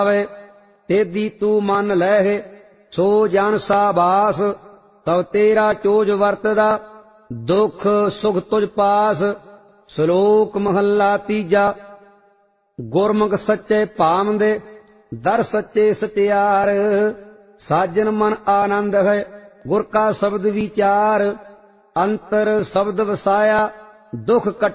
ਆਵੇ। ਤੇਦੀ ਤੂੰ ਮੰਨ ਲੈ ਸੋ ਜਨ ਸਾਬਾਸ, ਤਵ ਤੇਰਾ ਚੋਜ ਵਰਤਦਾ ਦੁਖ ਸੁਖ ਤੁਝ ਪਾਸ। ਸ਼ਲੋਕ ਮਹੱਲਾ ਤੀਜਾ। ਗੁਰਮੁਖ ਸੱਚੇ ਭਾਵੰਦੇ ਦਰ ਸੱਚੇ ਸਚਿਆਰ। ਸਾਜਨ ਮਨ ਆਨੰਦ ਹੈ ਗੁਰ ਕਾ ਸ਼ਬਦ ਵਿਚਾਰ। ਅੰਤਰ ਸ਼ਬਦ ਵਸਾਇਆ ਦੁਖ